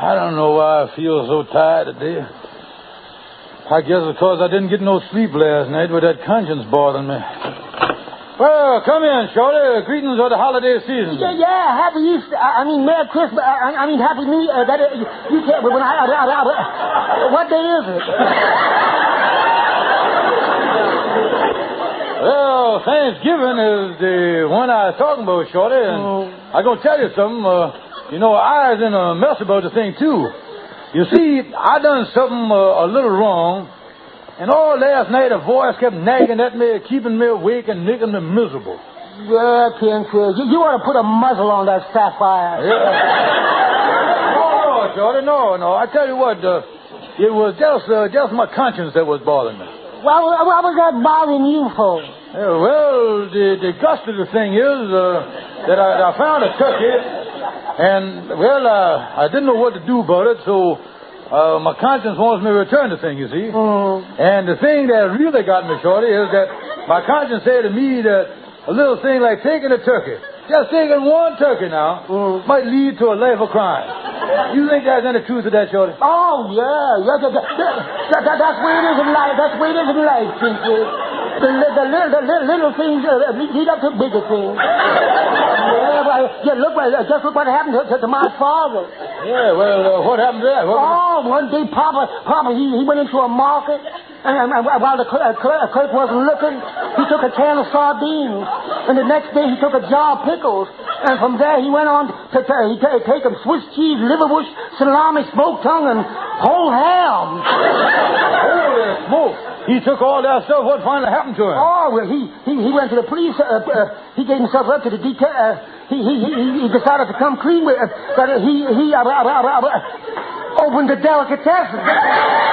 I don't know why I feel so tired today. I guess because I didn't get no sleep last night with that conscience bothering me. Well, come in, Shorty. Greetings of the holiday season. Yeah, Happy Easter. Merry Christmas. Happy New Year. You can't... When what day is it? Well, Thanksgiving is the one I was talking about, Shorty, and I'm going to tell you something. I was in a mess about the thing, too. You see, I done something a little wrong, and all last night a voice kept nagging at me, keeping me awake and making me miserable. Yeah, Kenfield, you ought to put a muzzle on that sapphire. Yeah. No, Shorty, no. I tell you what, it was just my conscience that was bothering me. What was that bothering you for? Well, the gust of the thing is that I found a turkey, and, I didn't know what to do about it, so my conscience wants me to return the thing, you see. And the thing that really got me, Shorty, is that my conscience said to me that a little thing like taking a turkey, just taking one turkey now, might lead to a life of crime. You think there's any truth to that, Shorty? Oh, yeah. That's where it is in life. That's where it is in life, Kenfield. The little things lead up to bigger things. Just look what happened to my father. Yeah, well, what happened to that? One day, Papa, he went into a market, and while the clerk wasn't looking, he took a can of sardines, and the next day he took a jar of pickles, and from there he went on to take them Swiss cheese, liverwurst, salami, smoked tongue, and whole ham. Holy smoke! He took all that stuff. What finally happened to him? Oh, well, he went to the police. He gave himself up to the detail. He decided to come clean with it, but he opened the delicatessen.